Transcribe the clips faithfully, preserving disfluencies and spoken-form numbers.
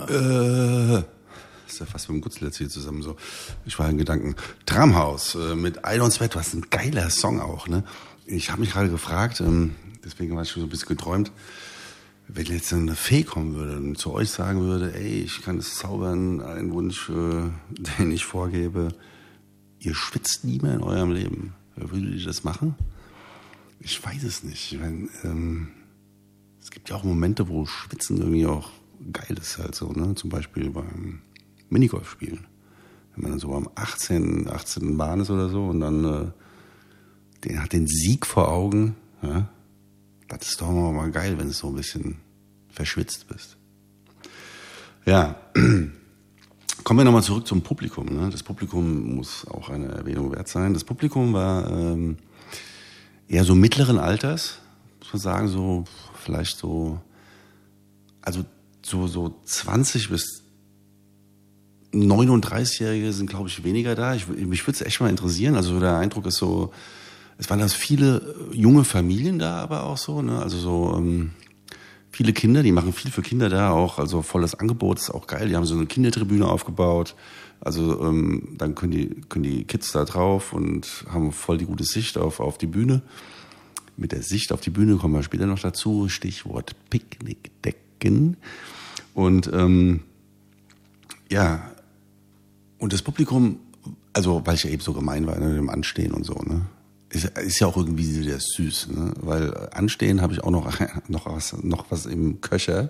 Äh, ist ja fast mit dem Gutzel jetzt hier zusammen so. Ich war in Gedanken. Tramhaus äh, mit Eile und Sweat, was ein geiler Song auch, ne? Ich habe mich gerade gefragt, ähm, deswegen war ich schon so ein bisschen geträumt, wenn jetzt eine Fee kommen würde und zu euch sagen würde, ey, ich kann es zaubern, einen Wunsch, äh, den ich vorgebe, ihr schwitzt nie mehr in eurem Leben. Würdet ihr das machen? Ich weiß es nicht. Ich meine, ähm, es gibt ja auch Momente, wo Schwitzen irgendwie auch geil ist halt so, ne? Zum Beispiel beim Minigolf spielen. Wenn man dann so am achtzehnten achtzehnten Bahn ist oder so und dann äh, den hat den Sieg vor Augen, ja? Das ist doch mal geil, wenn du so ein bisschen verschwitzt bist. Ja, kommen wir nochmal zurück zum Publikum. Ne? Das Publikum muss auch eine Erwähnung wert sein. Das Publikum war ähm, eher so mittleren Alters, muss man sagen, so vielleicht so, also so, so zwanzig bis neununddreißig-Jährige sind, glaube ich, weniger da. Ich, mich würde es echt mal interessieren. Also der Eindruck ist so, es waren da viele junge Familien da, aber auch so, ne? Also so ähm, viele Kinder, die machen viel für Kinder da auch, also volles Angebot, ist auch geil. Die haben so eine Kindertribüne aufgebaut, also ähm, dann können die können die Kids da drauf und haben voll die gute Sicht auf auf die Bühne. Mit der Sicht auf die Bühne kommen wir später noch dazu. Stichwort Picknickdecken. Und ähm, ja, und das Publikum, also weil ich ja eben so gemein war, ne, mit dem Anstehen und so, ne? Ist, ist ja auch irgendwie sehr süß, ne? Weil Anstehen habe ich auch noch, noch, was, noch was im Köcher.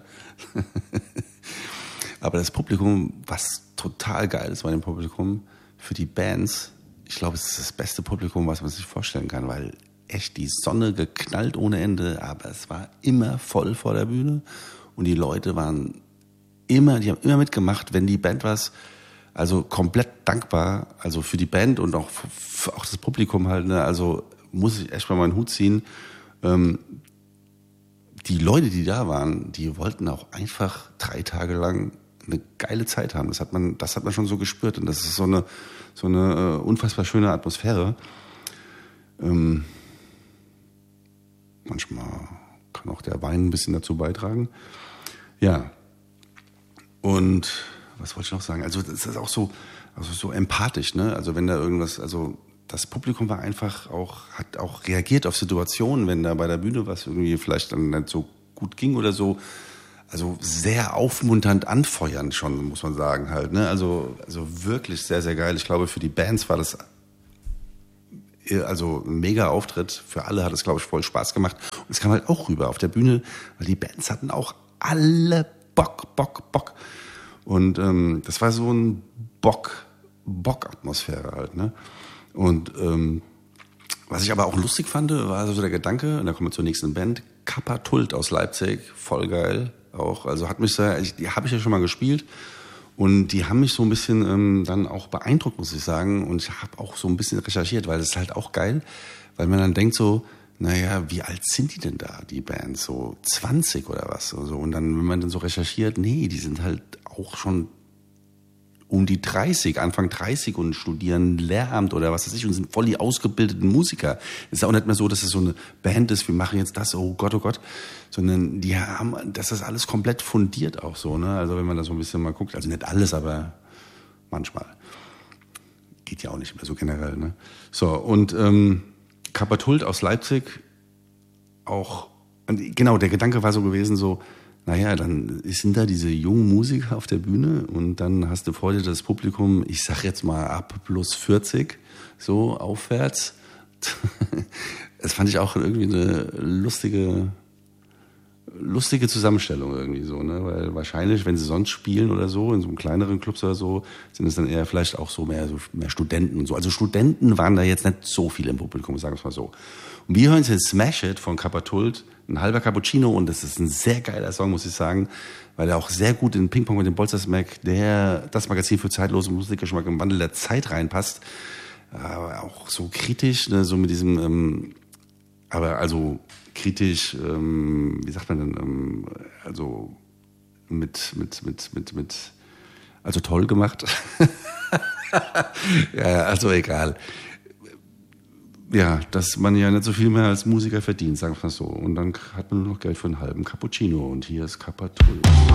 Aber das Publikum, was total geil ist bei dem Publikum, für die Bands, ich glaube, es ist das beste Publikum, was man sich vorstellen kann, weil echt die Sonne geknallt ohne Ende, aber es war immer voll vor der Bühne und die Leute waren immer, die haben immer mitgemacht, wenn die Band was, also komplett dankbar, also für die Band und auch für auch das Publikum halt, ne, also muss ich echt mal meinen Hut ziehen. Ähm, die Leute, die da waren, die wollten auch einfach drei Tage lang eine geile Zeit haben. Das hat man, das hat man schon so gespürt und das ist so eine, so eine äh, unfassbar schöne Atmosphäre. Ähm, manchmal kann auch der Wein ein bisschen dazu beitragen. Ja. Und was wollte ich noch sagen? Also das ist auch so, also so empathisch, ne? Also wenn da irgendwas, also das Publikum war einfach auch, hat auch reagiert auf Situationen, wenn da bei der Bühne was irgendwie vielleicht dann nicht so gut ging oder so. Also sehr aufmunternd anfeuernd schon, muss man sagen halt, ne? Also, also wirklich sehr, sehr geil. Ich glaube, für die Bands war das also ein mega Auftritt. Für alle hat es, glaube ich, voll Spaß gemacht. Und es kam halt auch rüber auf der Bühne, weil die Bands hatten auch alle Bock, Bock, Bock. Und ähm, das war so ein Bock, Bock-Atmosphäre halt, ne? Und ähm, was ich aber auch lustig fand, war so der Gedanke, und da kommen wir zur nächsten Band, Kappa Tult aus Leipzig, voll geil auch. Also hat mich sehr, ich, die habe ich ja schon mal gespielt und die haben mich so ein bisschen ähm, dann auch beeindruckt, muss ich sagen. Und ich habe auch so ein bisschen recherchiert, weil das ist halt auch geil, weil man dann denkt so, naja, wie alt sind die denn da, die Bands? So zwanzig oder was? Und, so. Und dann, wenn man dann so recherchiert, nee, die sind halt auch schon um die dreißig, Anfang dreißig und studieren Lehramt oder was weiß ich und sind voll die ausgebildeten Musiker. Es ist auch nicht mehr so, dass es so eine Band ist, wir machen jetzt das, oh Gott, oh Gott, sondern die haben, das ist alles komplett fundiert auch so, ne? Also wenn man da so ein bisschen mal guckt, also nicht alles, aber manchmal. Geht ja auch nicht mehr so generell, ne? So, und ähm, Kappa Tult aus Leipzig auch, genau, der Gedanke war so gewesen, so, naja, dann sind da diese jungen Musiker auf der Bühne und dann hast du vor dir das Publikum, ich sag jetzt mal ab plus vierzig, so aufwärts. Das fand ich auch irgendwie eine lustige, lustige Zusammenstellung irgendwie so, ne? Weil wahrscheinlich, wenn sie sonst spielen oder so, in so einem kleineren Clubs oder so, sind es dann eher vielleicht auch so mehr, so mehr Studenten und so. Also Studenten waren da jetzt nicht so viele im Publikum, sagen wir es mal so. Und wir hören jetzt Smash It von Kappa Tult, ein halber Cappuccino, und das ist ein sehr geiler Song, muss ich sagen, weil er auch sehr gut in Ping-Pong mit dem Bolzersmack, der, das Magazin für zeitlose Musikgeschmack im Wandel der Zeit reinpasst. Aber auch so kritisch, ne, so mit diesem, ähm, aber also kritisch, ähm, wie sagt man denn, ähm, also mit, mit, mit, mit, mit, also toll gemacht. Ja, also egal. Ja, dass man ja nicht so viel mehr als Musiker verdient, sagen wir mal so. Und dann hat man nur noch Geld für einen halben Cappuccino. Und hier ist Kappa Tult.